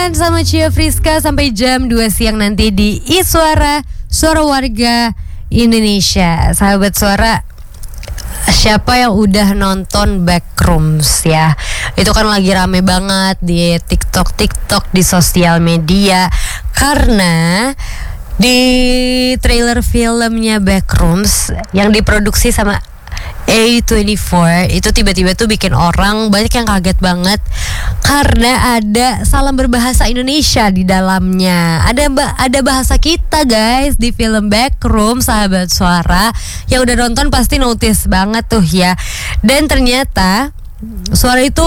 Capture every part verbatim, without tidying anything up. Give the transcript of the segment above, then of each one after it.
Sama Cia Friska sampai jam dua siang nanti di Iswara, Suara Warga Indonesia. Sahabat Suara, siapa yang udah nonton Backrooms ya? Itu kan lagi rame banget di TikTok, TikTok di sosial media. Karena di trailer filmnya Backrooms yang diproduksi sama A dua puluh empat itu tiba-tiba tuh bikin orang banyak yang kaget banget karena ada salam berbahasa Indonesia di dalamnya. Ada ada bahasa kita guys di film Backrooms, sahabat Suara. Yang udah nonton pasti notice banget tuh ya. Dan ternyata suara itu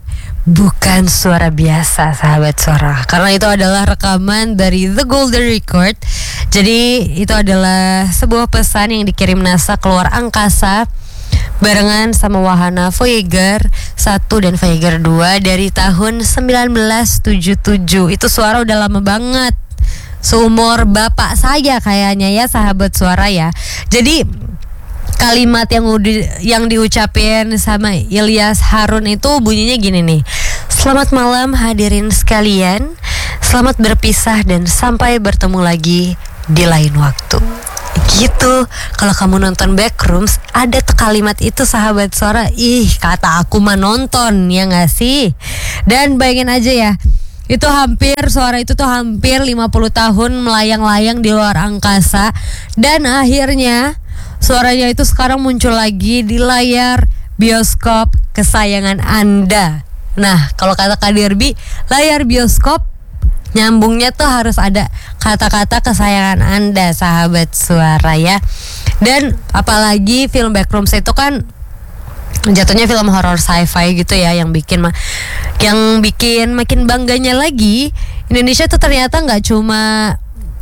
bukan suara biasa, sahabat Suara, karena itu adalah rekaman dari The Golden Record. Jadi itu adalah sebuah pesan yang dikirim NASA keluar angkasa barengan sama wahana Voyager satu dan Voyager dua dari tahun sembilan belas tujuh puluh tujuh. Itu suara udah lama banget, seumur bapak saya kayaknya ya, sahabat Suara ya. Jadi kalimat yang udah, yang diucapin sama Ilyas Harun itu bunyinya gini nih: selamat malam hadirin sekalian, selamat berpisah dan sampai bertemu lagi di lain waktu. Gitu. Kalau kamu nonton Backrooms ada tuh kalimat itu, sahabat Suara. Ih, kata aku mah nonton, ya gak sih? Dan bayangin aja ya, itu hampir, suara itu tuh hampir lima puluh tahun melayang-layang di luar angkasa. Dan akhirnya suaranya itu sekarang muncul lagi di layar bioskop kesayangan Anda. Nah, kalau kata Kak Derby, layar bioskop nyambungnya tuh harus ada kata-kata kesayangan Anda, sahabat Suara ya. Dan apalagi film Backrooms itu kan jatuhnya film horor sci-fi gitu ya, yang bikin ma- yang bikin makin bangganya lagi Indonesia tuh ternyata nggak cuma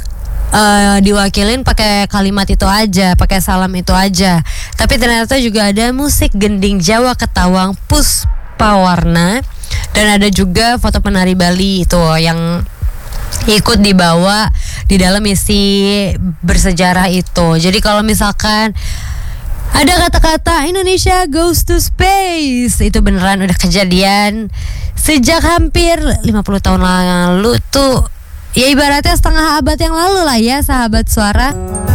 uh, diwakilin pakai kalimat itu aja, pakai salam itu aja, tapi ternyata juga ada musik gending Jawa Ketawang Puspawarna, dan ada juga foto penari Bali itu yang ikut dibawa di dalam misi bersejarah itu. Jadi kalau misalkan ada kata-kata Indonesia goes to space, itu beneran udah kejadian sejak hampir lima puluh tahun lalu tuh. Ya ibaratnya setengah abad yang lalu lah ya, sahabat Suara.